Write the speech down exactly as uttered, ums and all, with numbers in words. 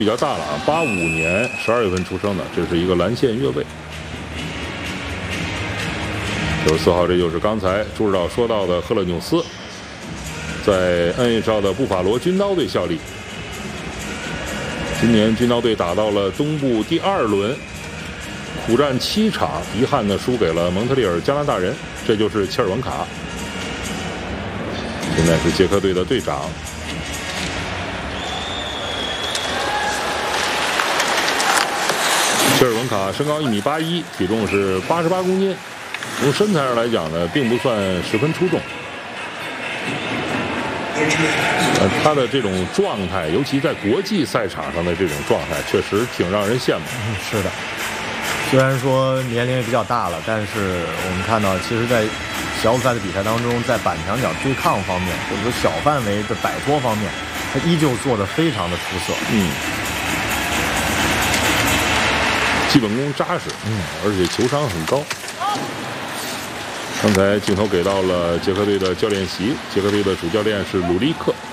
比较大了啊，八五年十二月份出生的，这是一个蓝线越位。九十四号，这就是刚才朱指导说到的赫勒纽斯，在 N H L 的布法罗军刀队效力。今年军刀队打到了东部第二轮，苦战七场，遗憾的输给了蒙特利尔加拿大人，这就是切尔文卡。现在是捷克队的队长。 切尔文卡身高一米八一，体重是八十八公斤，从身材上来讲呢，并不算十分出众。呃，他的这种状态，尤其在国际赛场上的这种状态，确实挺让人羡慕。 嗯，是的。虽然说年龄也比较大了，但是我们看到，其实，在小组赛的比赛当中，在板墙角对抗方面，或者说小范围的摆脱方面，他依旧做得非常的出色。 嗯。 基本功扎实， 嗯， 而且球商很高。刚才镜头给到了捷克队的教练席，捷克队的主教练是鲁利克。